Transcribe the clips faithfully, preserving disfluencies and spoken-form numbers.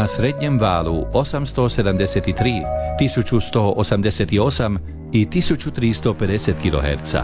srednjem valu osamsto sedamdeset tri, tisuću sto osamdeset osam i tisuću tristo pedeset kiloherca.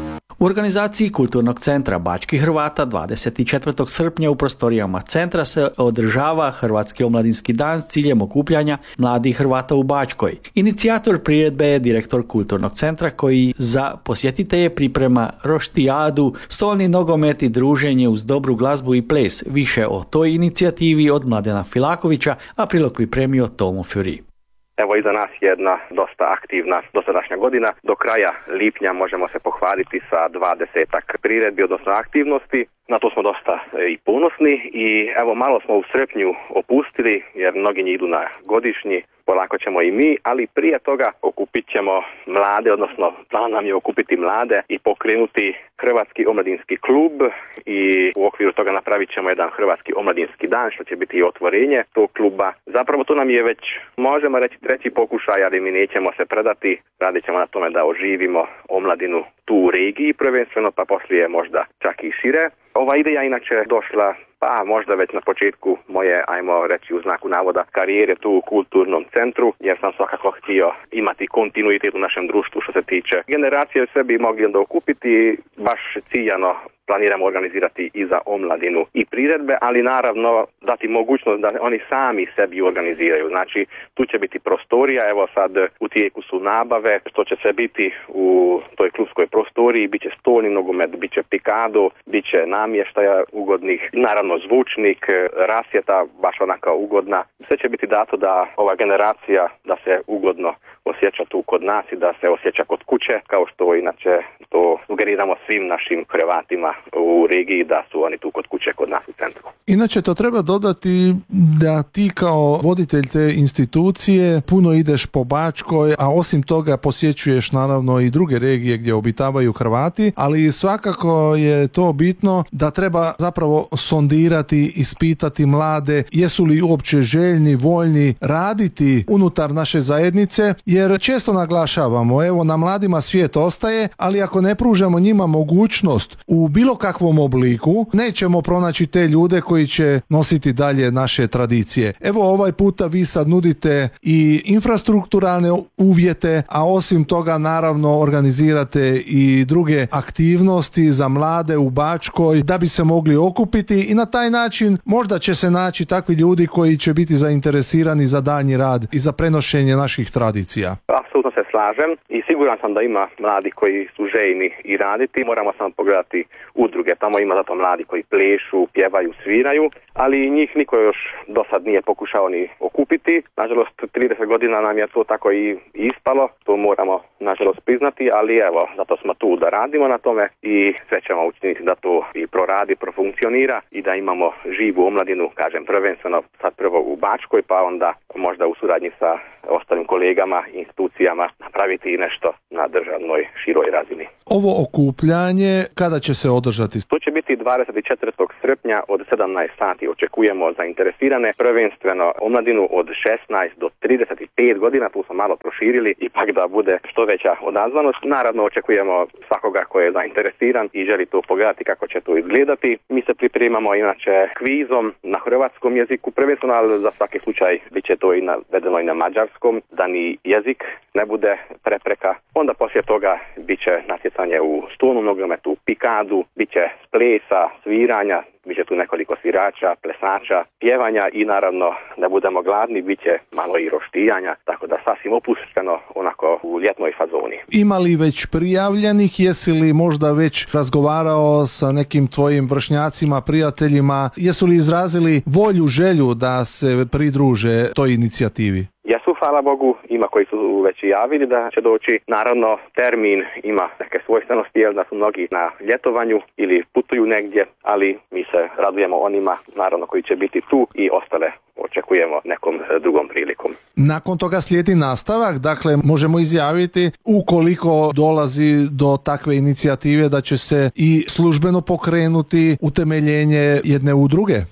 U organizaciji Kulturnog centra Bačkih Hrvata dvadeset četvrtog srpnja u prostorijama centra se održava Hrvatski omladinski dan s ciljem okupljanja mladih Hrvata u Bačkoj. Inicijator priredbe je direktor Kulturnog centra koji za posjetitelje priprema roštijadu, stolni nogomet i druženje uz dobru glazbu i ples. Više o toj inicijativi od Mladena Filakovića, a prilog pripremio Tomo Fury. Evo, iza nas je jedna dosta aktivna dosadašnja godina. Do kraja lipnja možemo se pohvaliti sa dvadesetak priredbi, odnosno aktivnosti. Na to smo dosta i ponosni i evo malo smo u srpnju opustili jer mnogi njih idu na godišnji. Polako ćemo i mi, ali prije toga okupit ćemo mlade, odnosno plan nam je okupiti mlade i pokrenuti Hrvatski omladinski klub i u okviru toga napravit ćemo jedan Hrvatski omladinski dan, što će biti i otvorenje tog kluba. Zapravo to nam je već, možemo reći, treći pokušaj, ali mi nećemo se predati. Radit ćemo na tome da oživimo omladinu tu u regiji prvenstveno, pa poslije možda čak i šire. Ova ideja inače došla pa možda već na početku moje, ajmo reći u znaku navoda, karijere tu u kulturnom centru, jer sam svakako htio imati kontinuitet u našem društvu što se tiče generacije, sve bi mogli onda okupiti, baš ciljano planiramo organizirati i za omladinu i priredbe, ali naravno dati mogućnost da oni sami sebi organiziraju. Znači, tu će biti prostorija, evo sad u tijeku su nabave, što će se biti u toj klubskoj prostoriji, bit će stolni nogomet, bit će pikado, bit će namještaja ugodnih, naravno zvučnik, rasvjeta baš onaka ugodna. Sve će biti dato da ova generacija da se ugodno osjeća tu kod nas i da se osjeća kod kuće, kao što inače to sugeriramo svim našim Hrvatima u regiji da su oni tu kod kuće kod nas u centru. Inače to treba dodati da ti kao voditelj te institucije puno ideš po Bačkoj, a osim toga posjećuješ naravno i druge regije gdje obitavaju Hrvati, ali svakako je to bitno da treba zapravo sondirati, ispitati mlade jesu li uopće željni, voljni raditi unutar naše zajednice, jer često naglašavamo, evo na mladima svijet ostaje, ali ako ne pružamo njima mogućnost u bilo kakvom obliku, nećemo pronaći te ljude koji će nositi dalje naše tradicije. Evo ovaj puta vi sad nudite i infrastrukturalne uvjete, a osim toga naravno organizirate i druge aktivnosti za mlade u Bačkoj da bi se mogli okupiti i na taj način možda će se naći takvi ljudi koji će biti zainteresirani za daljnji rad i za prenošenje naših tradicija. Apsolutno se slažem i siguran sam da ima mladi koji su željni i raditi. Moramo samo pogledati udruge, tamo ima zato mladi koji plešu, pjevaju, sviraju, ali njih niko još do sad nije pokušao ni okupiti. Nažalost, trideset godina nam je to tako i ispalo, to moramo nažalost priznati, ali evo, zato smo tu da radimo na tome i sve ćemo učiniti da to i proradi, profunkcionira i da imamo živu omladinu, kažem prvenstveno sad prvo u Bačkoj, pa onda možda u suradnji sa ostalim kolegama, institucijama napraviti i nešto na državnoj široj razini. Ovo okupljanje kada će se održati? To će biti dvadeset četvrtog srpnja od sedamnaest sati. Očekujemo zainteresirane, prvenstveno omladinu od šesnaest do trideset pet godina, tu smo malo proširili, ipak da bude što veća odazvanost. Naravno očekujemo svakoga ko je zainteresiran i želi to pogledati kako će to izgledati. Mi se pripremamo inače kvizom na hrvatskom jeziku, prvenstveno, ali za svaki slučaj bit će to i navedeno i na mađarskom, da ni jezik ne bude prepreka. Onda poslije toga bit će natjecanje u stolnom nogometu, pikadu, bit će plesa, sviranja, bit će tu nekoliko svirača, plesača, pjevanja i naravno da budemo gladni, bit će malo i roštijanja, tako da sasvim opušteno onako u ljetnoj fazoni. Ima li već prijavljenih, jesi li možda već razgovarao sa nekim tvojim vršnjacima, prijateljima, jesu li izrazili volju, želju da se pridruže toj inicijativi? Jesu, hvala Bogu, ima koji su već i javili da će doći. Naravno, termin ima neke svojstvenosti, jer da su mnogi na ljetovanju ili putuju negdje, ali mi se radujemo onima, naravno, koji će biti tu i ostale očekujemo nekom drugom prilikom. Nakon toga slijedi nastavak, dakle možemo izjaviti ukoliko dolazi do takve inicijative da će se i službeno pokrenuti utemeljenje jedne udruge.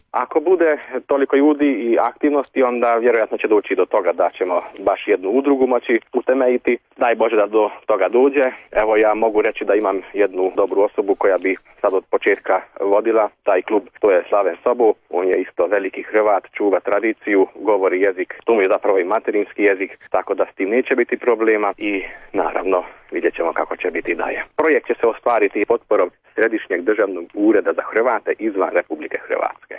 Ako bude toliko ljudi i aktivnosti, onda vjerojatno će doći do toga da ćemo baš jednu udrugu moći utemeljiti. Daj Bože da do toga dođe. Evo ja mogu reći da imam jednu dobru osobu koja bi sad od početka vodila taj klub. To je Slaven Sobo. On je isto veliki Hrvat, čuva tradiciju, govori jezik. To mu je zapravo i materinski jezik, tako da s tim neće biti problema i naravno vidjet ćemo kako će biti dalje. Projekt će se ostvariti potporom Središnjeg državnog ureda za Hrvate izvan Republike Hrvatske.